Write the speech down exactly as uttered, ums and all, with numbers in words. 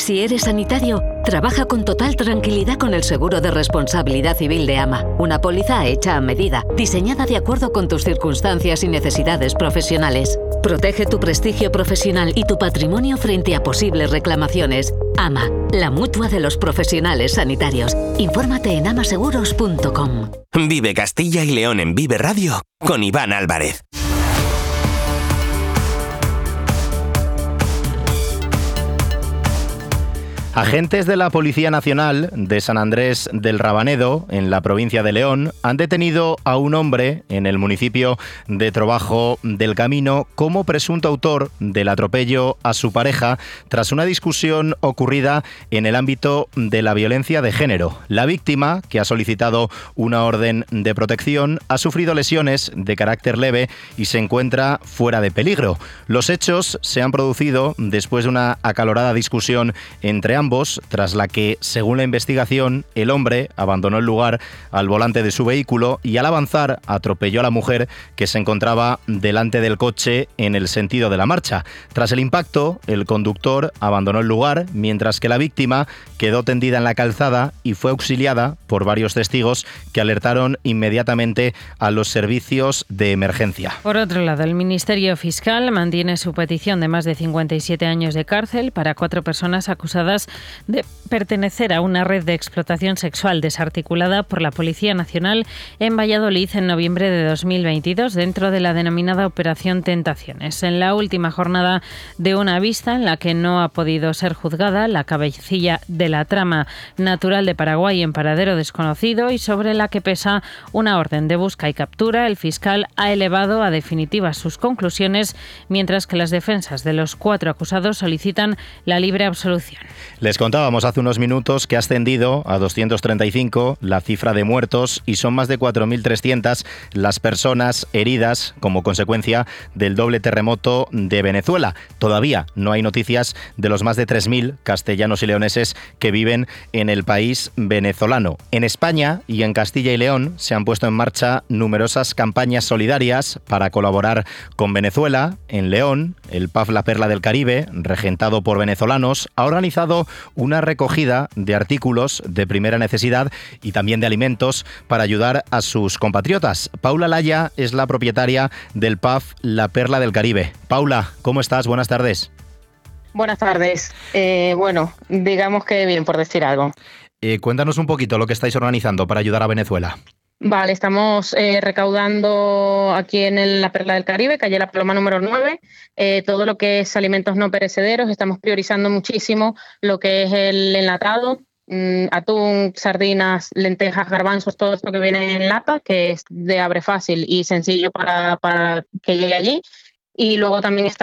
Si eres sanitario, trabaja con total tranquilidad con el seguro de responsabilidad civil de AMA, una póliza hecha a medida, diseñada de acuerdo con tus circunstancias y necesidades profesionales. Protege tu prestigio profesional y tu patrimonio frente a posibles reclamaciones. AMA, la mutua de los profesionales sanitarios. Infórmate en amaseguros punto com. Vive Castilla y León en Vive Radio con Iván Álvarez. Agentes de la Policía Nacional de San Andrés del Rabanedo, en la provincia de León, han detenido a un hombre en el municipio de Trobajo del Camino como presunto autor del atropello a su pareja tras una discusión ocurrida en el ámbito de la violencia de género. La víctima, que ha solicitado una orden de protección, ha sufrido lesiones de carácter leve y se encuentra fuera de peligro. Los hechos se han producido después de una acalorada discusión entre ambos, tras la que, según la investigación, el hombre abandonó el lugar al volante de su vehículo y al avanzar atropelló a la mujer que se encontraba delante del coche en el sentido de la marcha. Tras el impacto, el conductor abandonó el lugar, mientras que la víctima quedó tendida en la calzada y fue auxiliada por varios testigos que alertaron inmediatamente a los servicios de emergencia. Por otro lado, el Ministerio Fiscal mantiene su petición de más de cincuenta y siete años de cárcel para cuatro personas acusadas de pertenecer a una red de explotación sexual desarticulada por la Policía Nacional en Valladolid en noviembre de dos mil veintidós, dentro de la denominada Operación Tentaciones. En la última jornada de una vista en la que no ha podido ser juzgada la cabecilla de la trama, natural de Paraguay en paradero desconocido y sobre la que pesa una orden de busca y captura, el fiscal ha elevado a definitivas sus conclusiones, mientras que las defensas de los cuatro acusados solicitan la libre absolución. Les contábamos hace unos minutos que ha ascendido a doscientos treinta y cinco la cifra de muertos y son más de cuatro mil trescientas las personas heridas como consecuencia del doble terremoto de Venezuela. Todavía no hay noticias de los más de tres mil castellanos y leoneses que viven en el país venezolano. En España y en Castilla y León se han puesto en marcha numerosas campañas solidarias para colaborar con Venezuela. En León, el P A F La Perla del Caribe, regentado por venezolanos, ha organizado una recogida de artículos de primera necesidad y también de alimentos para ayudar a sus compatriotas. Paula Laya es la propietaria del P A F La Perla del Caribe. Paula, ¿cómo estás? Buenas tardes. Buenas tardes. Eh, bueno, digamos que bien, por decir algo. Eh, cuéntanos un poquito lo que estáis organizando para ayudar a Venezuela. Vale, estamos eh, recaudando aquí en el, la Perla del Caribe, calle La Paloma número nueve, eh, todo lo que es alimentos no perecederos. Estamos priorizando muchísimo lo que es el enlatado, mmm, atún, sardinas, lentejas, garbanzos, todo esto que viene en lata, que es de abre fácil y sencillo para, para que llegue allí. Y luego también está